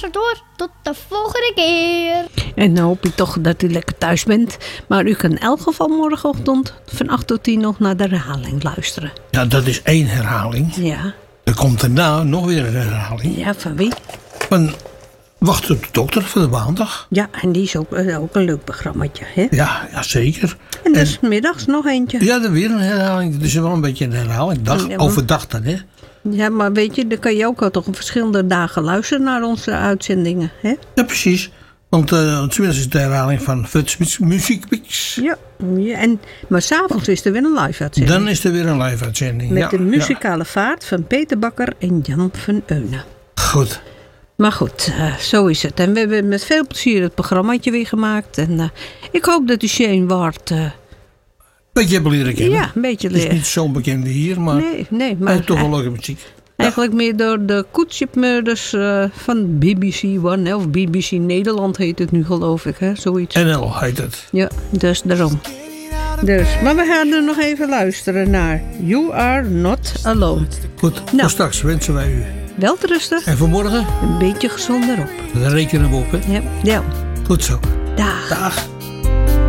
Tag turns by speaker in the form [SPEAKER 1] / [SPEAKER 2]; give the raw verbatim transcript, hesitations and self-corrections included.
[SPEAKER 1] luistert hoor. Tot de volgende keer.
[SPEAKER 2] En dan hoop ik toch dat u lekker thuis bent. Maar u kan in elk geval morgenochtend van acht tot tien nog naar de herhaling luisteren.
[SPEAKER 3] Ja, dat is één herhaling.
[SPEAKER 2] Ja.
[SPEAKER 3] Er komt daarna nog weer een herhaling.
[SPEAKER 2] Ja, van wie?
[SPEAKER 3] Van Wacht op de dokter van de maandag.
[SPEAKER 2] Ja, en die is ook, uh, ook een leuk programmaatje, hè?
[SPEAKER 3] Ja, ja zeker.
[SPEAKER 2] En dus en, middags nog eentje.
[SPEAKER 3] Ja, dan weer een herhaling. Het is wel een beetje een herhaling. Dag, ja, maar, overdag dan, hè?
[SPEAKER 2] Ja, maar weet je, dan kan je ook al toch op verschillende dagen luisteren naar onze uitzendingen, hè?
[SPEAKER 3] Ja, precies. Want uh, tenminste is de herhaling van Futs Muziekmix.
[SPEAKER 2] Ja, ja en, maar s'avonds is er weer een live uitzending.
[SPEAKER 3] Dan is er weer een live uitzending.
[SPEAKER 2] Met
[SPEAKER 3] ja,
[SPEAKER 2] de muzikale
[SPEAKER 3] ja.
[SPEAKER 2] vaart van Peter Bakker en Jan van Eunen.
[SPEAKER 3] Goed.
[SPEAKER 2] Maar goed, uh, zo is het. En we hebben met veel plezier het programmaatje weer gemaakt. En uh, ik hoop dat u Shane Ward... Uh,
[SPEAKER 3] beetje hebben leren kennen.
[SPEAKER 2] Ja, een beetje leren.
[SPEAKER 3] Het is niet zo'n bekende hier, maar,
[SPEAKER 2] nee, nee, maar
[SPEAKER 3] hij heeft toch wel leuke muziek.
[SPEAKER 2] Eigenlijk ja. meer door de Cootship Murders uh, van B B C One, hè, of B B C Nederland heet het nu geloof ik, hè, zoiets.
[SPEAKER 3] N L heet het.
[SPEAKER 2] Ja, dus daarom. Dus, maar we gaan er nog even luisteren naar You Are Not Alone.
[SPEAKER 3] Goed, nou. Voor straks wensen wij u
[SPEAKER 2] welterusten.
[SPEAKER 3] En vanmorgen?
[SPEAKER 2] Een beetje gezonder op.
[SPEAKER 3] Daar rekenen we op, hè?
[SPEAKER 2] Ja, ja.
[SPEAKER 3] Goed zo.
[SPEAKER 2] Dag.
[SPEAKER 3] Dag.